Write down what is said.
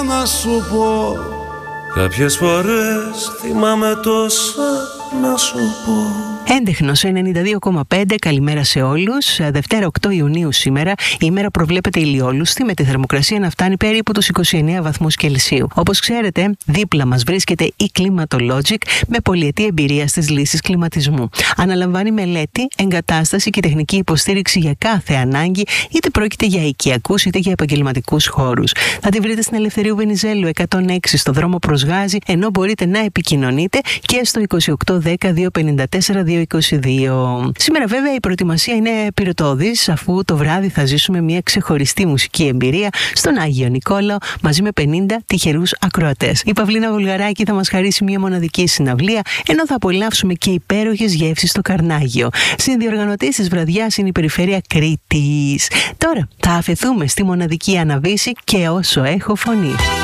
να σου πω. Κάποιες φορές θυμάμαι τόσα να σου πω. Έντεχνος 92,5. Καλημέρα σε όλους. Δευτέρα 8 Ιουνίου σήμερα. Η ημέρα προβλέπεται ηλιόλουστη με τη θερμοκρασία να φτάνει περίπου τους 29 βαθμούς Κελσίου. Όπως ξέρετε, δίπλα μας βρίσκεται η Climatologic με πολυετή εμπειρία στις λύσεις κλιματισμού. Αναλαμβάνει μελέτη, εγκατάσταση και τεχνική υποστήριξη για κάθε ανάγκη, είτε πρόκειται για οικιακούς είτε για επαγγελματικούς χώρους. Θα τη βρείτε στην Ελευθερίου Βενιζέλου 106 στο δρόμο προς Γάζη, ενώ μπορείτε να επικοινωνείτε και στο 2810 254 222. Σήμερα βέβαια η προετοιμασία είναι πυρετώδης, αφού το βράδυ θα ζήσουμε μια ξεχωριστή μουσική εμπειρία στον Άγιο Νικόλαο μαζί με 50 τυχερούς ακροατές. Η Παυλίνα Βουλγαράκη θα μας χαρίσει μια μοναδική συναυλία, ενώ θα απολαύσουμε και υπέροχες γεύσεις στο Καρνάγιο. Συνδιοργανωτής της βραδιάς είναι η Περιφέρεια Κρήτης. Τώρα θα αφαιθούμε στη μοναδική Αναβίση και Όσο έχω φωνή.